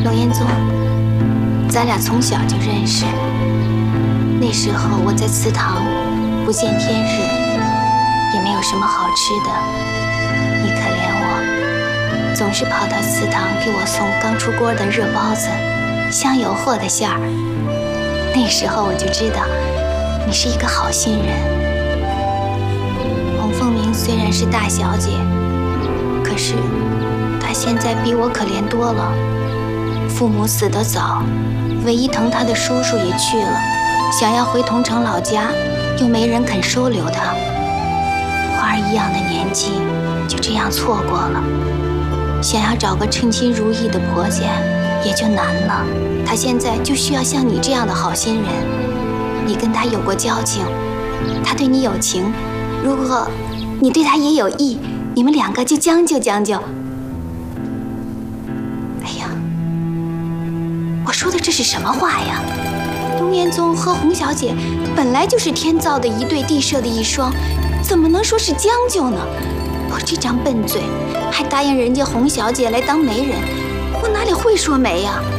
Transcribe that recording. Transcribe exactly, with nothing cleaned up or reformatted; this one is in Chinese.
龙彦宗，咱俩从小就认识。那时候我在祠堂，不见天日，也没有什么好吃的。你可怜我，总是跑到祠堂给我送刚出锅的热包子，香油和的馅儿。那时候我就知道，你是一个好心人。洪凤鸣虽然是大小姐，可是她现在比我可怜多了。父母死得早，唯一疼她的叔叔也去了，想要回桐城老家，又没人肯收留她。花儿一样的年纪，就这样错过了。想要找个称心如意的婆家，也就难了。她现在就需要像你这样的好心人。你跟她有过交情，她对你有情，如果你对她也有意，你们两个就将就将就。哎呀，我说的这是什么话呀？龙彦宗和洪小姐本来就是天造的一对，地设的一双，怎么能说是将就呢？我这张笨嘴，还答应人家洪小姐来当媒人，我哪里会说媒呀？